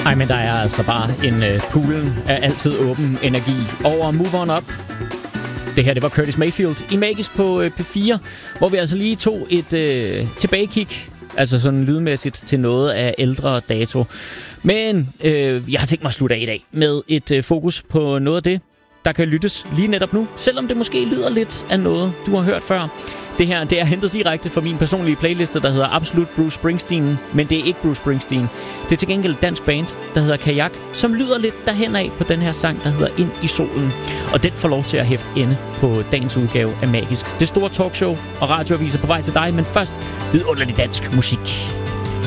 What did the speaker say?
Ej, men der er altså bare en poolen af altid åben energi over Move On Up. Det her, det var Curtis Mayfield i Magisk på P4, hvor vi altså lige tog et tilbagekig, altså sådan lydmæssigt, til noget af ældre dato. Men jeg har tænkt mig at slutte af i dag med et fokus på noget af det, der kan lyttes lige netop nu, selvom det måske lyder lidt af noget, du har hørt før. Det her, det er hentet direkte fra min personlige playliste, der hedder Absolut Bruce Springsteen, men det er ikke Bruce Springsteen. Det er til gengæld et dansk band, der hedder Kajak, som lyder lidt derhen af på den her sang, der hedder Ind i solen. Og den får lov til at hæfte ende på dagens udgave af Magisk. Det store talkshow og radioaviser på vej til dig, men først vidunderlig dansk musik.